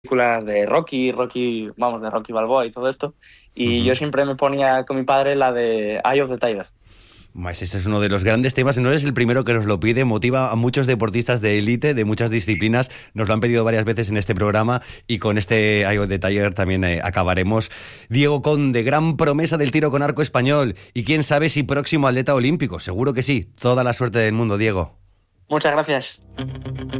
películas de vamos, de Rocky Balboa y todo esto. Y yo Ujú. siempre me ponía con mi padre la de Eye of the Tiger. Ese es uno de los grandes temas, y no eres el primero que nos lo pide, motiva a muchos deportistas de élite, de muchas disciplinas, nos lo han pedido varias veces en este programa y con este Eye of the Tiger también acabaremos. Diego Conde, gran promesa del tiro con arco español y quién sabe si próximo atleta olímpico, seguro que sí, toda la suerte del mundo, Diego. Muchas gracias.